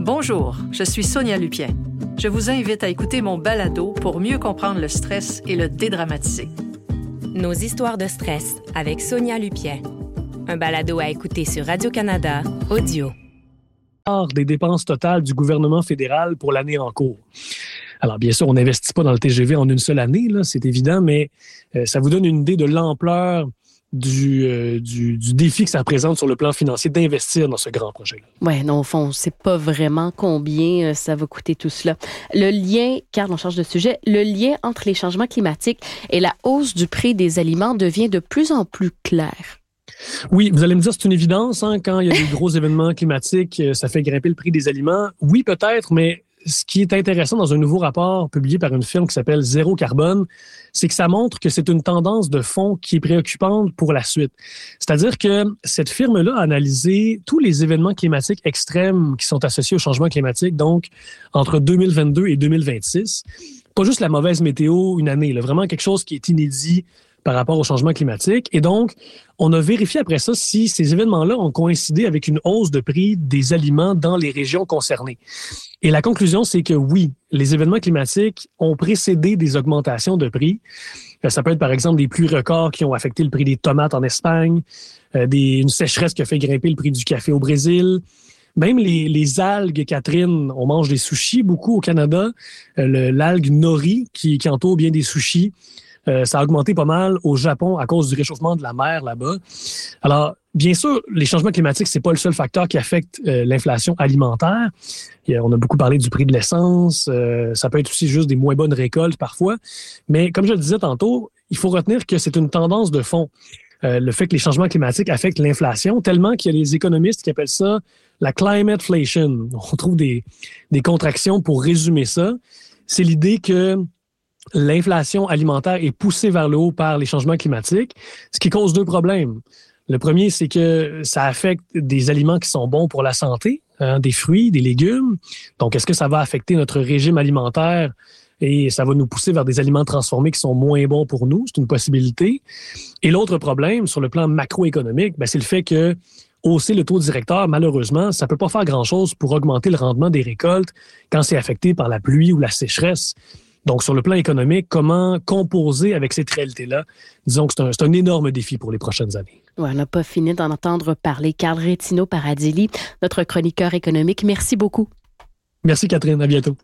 Bonjour, je suis Sonia Lupien. Je vous invite à écouter mon balado pour mieux comprendre le stress et le dédramatiser. Nos histoires de stress avec Sonia Lupien. Un balado à écouter sur Radio-Canada Audio. Des dépenses totales du gouvernement fédéral pour l'année en cours. Alors, bien sûr, on n'investit pas dans le TGV en une seule année, là, c'est évident, mais ça vous donne une idée de l'ampleur du défi que ça représente sur le plan financier d'investir dans ce grand projet-là. Oui, non, au fond, on ne sait pas vraiment combien ça va coûter tout cela. Le lien, Carl, on change de sujet, le lien entre les changements climatiques et la hausse du prix des aliments devient de plus en plus clair. Oui, vous allez me dire, c'est une évidence, hein, quand il y a des gros événements climatiques, ça fait grimper le prix des aliments. Oui, peut-être, mais ce qui est intéressant dans un nouveau rapport publié par une firme qui s'appelle Zéro Carbone, c'est que ça montre que c'est une tendance de fond qui est préoccupante pour la suite. C'est-à-dire que cette firme-là a analysé tous les événements climatiques extrêmes qui sont associés au changement climatique, donc entre 2022 et 2026. Pas juste la mauvaise météo une année, là, vraiment quelque chose qui est inédit par rapport au changement climatique. Et donc, on a vérifié après ça si ces événements-là ont coïncidé avec une hausse de prix des aliments dans les régions concernées. Et la conclusion, c'est que oui, les événements climatiques ont précédé des augmentations de prix. Ça peut être, par exemple, des pluies records qui ont affecté le prix des tomates en Espagne, une sécheresse qui a fait grimper le prix du café au Brésil. Même les algues, Catherine, on mange des sushis beaucoup au Canada. L'algue nori qui entoure bien des sushis, ça a augmenté pas mal au Japon à cause du réchauffement de la mer là-bas. Alors, bien sûr, les changements climatiques, c'est pas le seul facteur qui affecte l'inflation alimentaire. On a beaucoup parlé du prix de l'essence. Ça peut être aussi juste des moins bonnes récoltes parfois. Mais comme je le disais tantôt, il faut retenir que c'est une tendance de fond. Le fait que les changements climatiques affectent l'inflation, tellement qu'il y a des économistes qui appellent ça la climateflation. On trouve des contractions pour résumer ça. C'est l'idée que l'inflation alimentaire est poussée vers le haut par les changements climatiques, ce qui cause deux problèmes. Le premier, c'est que ça affecte des aliments qui sont bons pour la santé, hein, des fruits, des légumes. Donc, est-ce que ça va affecter notre régime alimentaire et ça va nous pousser vers des aliments transformés qui sont moins bons pour nous? C'est une possibilité. Et l'autre problème, sur le plan macroéconomique, c'est le fait que hausser le taux directeur, malheureusement, ça ne peut pas faire grand-chose pour augmenter le rendement des récoltes quand c'est affecté par la pluie ou la sécheresse. Donc, sur le plan économique, comment composer avec cette réalité-là? Disons que c'est un énorme défi pour les prochaines années. Ouais, on n'a pas fini d'en entendre parler. Carl Rétino-Paradilli, notre chroniqueur économique. Merci beaucoup. Merci, Catherine. À bientôt.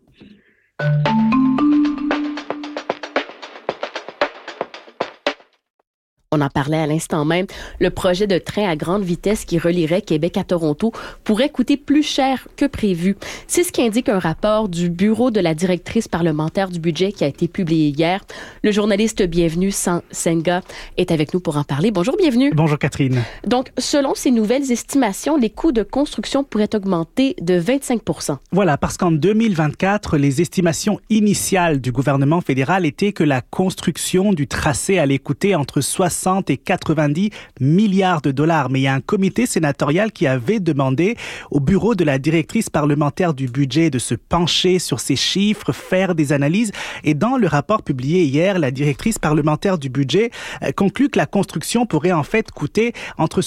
On en parlait à l'instant même. Le projet de train à grande vitesse qui relierait Québec à Toronto pourrait coûter plus cher que prévu. C'est ce qu'indique un rapport du bureau de la directrice parlementaire du budget qui a été publié hier. Le journaliste Bienvenu Senga est avec nous pour en parler. Bonjour, Bienvenu. Bonjour, Catherine. Donc, selon ces nouvelles estimations, les coûts de construction pourraient augmenter de 25 %. Voilà, parce qu'en 2024, les estimations initiales du gouvernement fédéral étaient que la construction du tracé allait coûter entre 60 et 90 milliards de dollars. Mais il y a un comité sénatorial qui avait demandé au bureau de la directrice parlementaire du budget de se pencher sur ces chiffres, faire des analyses. Et dans le rapport publié hier, la directrice parlementaire du budget conclut que la construction pourrait en fait coûter entre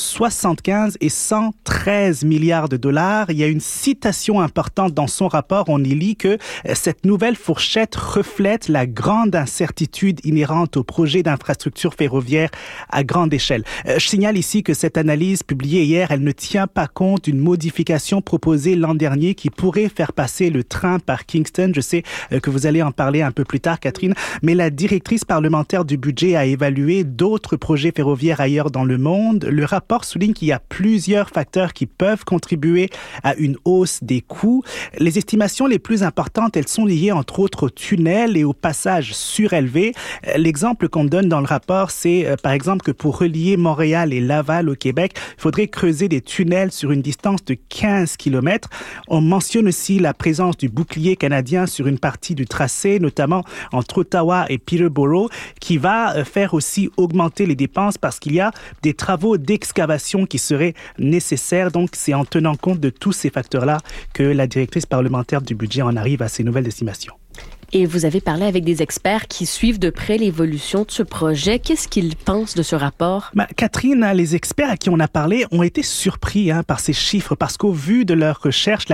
75 et 113 milliards de dollars. Il y a une citation importante dans son rapport. On y lit que cette nouvelle fourchette reflète la grande incertitude inhérente au projet d'infrastructure ferroviaire à grande échelle. Je signale ici que cette analyse publiée hier, elle ne tient pas compte d'une modification proposée l'an dernier qui pourrait faire passer le train par Kingston. Je sais que vous allez en parler un peu plus tard, Catherine, mais la directrice parlementaire du budget a évalué d'autres projets ferroviaires ailleurs dans le monde. Le rapport souligne qu'il y a plusieurs facteurs qui peuvent contribuer à une hausse des coûts. Les estimations les plus importantes, elles sont liées entre autres aux tunnels et aux passages surélevés. L'exemple qu'on donne dans le rapport, c'est par exemple que pour relier Montréal et Laval au Québec, il faudrait creuser des tunnels sur une distance de 15 km. On mentionne aussi la présence du bouclier canadien sur une partie du tracé, notamment entre Ottawa et Peterborough, qui va faire aussi augmenter les dépenses parce qu'il y a des travaux d'excavation qui seraient nécessaires. Donc, c'est en tenant compte de tous ces facteurs-là que la directrice parlementaire du budget en arrive à ces nouvelles estimations. Et vous avez parlé avec des experts qui suivent de près l'évolution de ce projet. Qu'est-ce qu'ils pensent de ce rapport? Catherine, les experts à qui on a parlé ont été surpris par ces chiffres parce qu'au vu de leurs recherches,